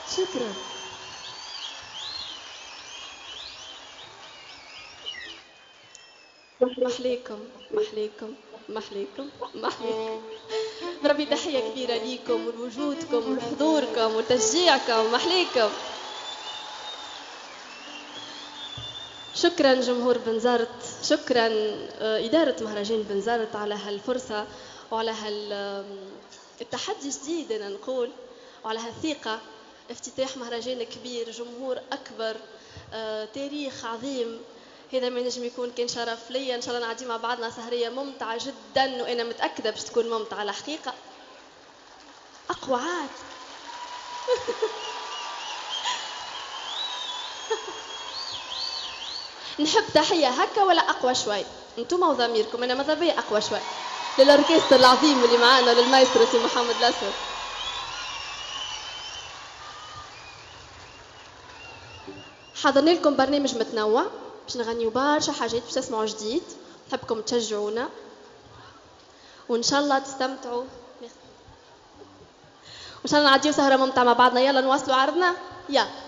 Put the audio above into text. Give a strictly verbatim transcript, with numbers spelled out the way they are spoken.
شكرا. محليكم محليكم محليكم محليكم. بربي تحية كبيرة ليكم ولوجودكم ولحضوركم وتشجيعكم. محليكم. شكرا جمهور بنزرت، شكرا إدارة مهرجان بنزرت على هالفرصة وعلى هالتحدي الجديد أنا نقول، وعلى هالثقة. افتتاح مهرجان كبير، جمهور أكبر، تاريخ عظيم. هذا ما نجم يكون كان شرف ليا. إن شاء الله نعدي مع بعضنا سهرية ممتعة جدا، وأنا متأكدة باش تكون ممتعة على حقيقة. أقوى عاد. نحب تحية هكا ولا أقوى شوي؟ أنتم وضميركم، أنا ماذا بيا أقوى شوي. للأوركستر العظيم اللي معانا، للمايسترو سي محمد الأسود. حضرنا لكم برنامج متنوع، باش نغنيو برشا حاجات، باش تسمعوا جديد. نحبكم تشجعونا وإن شاء الله تستمتعوا، وإن شاء الله نعديو سهرة ممتعة مع بعضنا. يلا نواصلوا عرضنا. يلا.